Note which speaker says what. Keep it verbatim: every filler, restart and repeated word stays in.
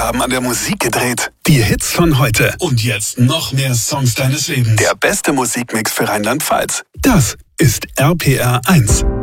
Speaker 1: haben an der Musik gedreht.
Speaker 2: Die Hits von heute.
Speaker 3: Und jetzt noch mehr Songs deines Lebens.
Speaker 1: Der beste Musikmix für Rheinland-Pfalz.
Speaker 2: Das ist R P R eins.